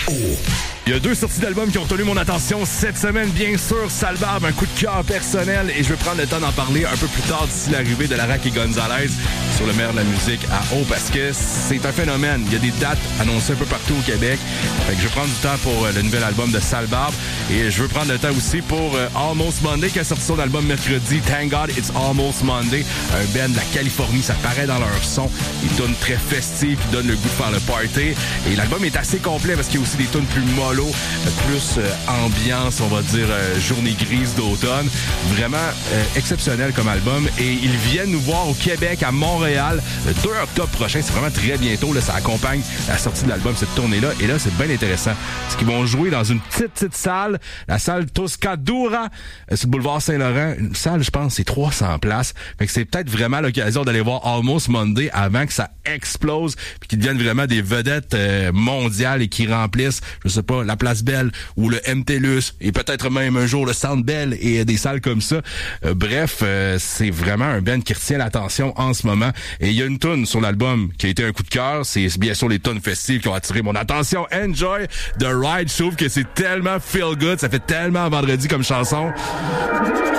Il y a 2 sorties d'albums qui ont retenu mon attention cette semaine. Bien sûr, Sale Barbe, un coup de cœur personnel. Et je vais prendre le temps d'en parler un peu plus tard d'ici l'arrivée de Larac et Gonzalez sur le maire de la musique à Eau, parce que c'est un phénomène. Il y a des dates annoncées un peu partout au Québec. Fait que je vais prendre du temps pour le nouvel album de Sale Barbe. Et je veux prendre le temps aussi pour Almost Monday, qui a sorti son album mercredi. Thank God It's Almost Monday. Un band de la Californie, ça paraît dans leur son. Ils tunes très festives, qui donnent le goût de faire le party. Et l'album est assez complet parce qu'il y a aussi des tunes plus mollo, plus ambiance, on va dire journée grise d'automne. Vraiment exceptionnel comme album. Et ils viennent nous voir au Québec, à Montréal, le 2 octobre prochain. C'est vraiment très bientôt. Là, ça accompagne la sortie de l'album, cette tournée-là. Et là, c'est bien intéressant. Parce qu'ils vont jouer dans une petite salle, la salle Toscadura, sur le boulevard Saint-Laurent. Une salle, je pense, c'est 300 places. Fait que c'est peut-être vraiment l'occasion d'aller voir Almost Monday avant que ça explose, puis qu'ils deviennent vraiment des vedettes mondiales et qui remplissent, je sais pas, la Place Belle ou le MTLUS et peut-être même un jour le Centre Bell et des salles comme ça. Bref, c'est vraiment un band qui retient l'attention en ce moment. Et il y a une toune sur l'album qui a été un coup de cœur. C'est bien sûr les tunes festives qui ont attiré mon attention. Enjoy the Ride. Je trouve que c'est tellement feel good. Ça fait tellement vendredi comme chanson.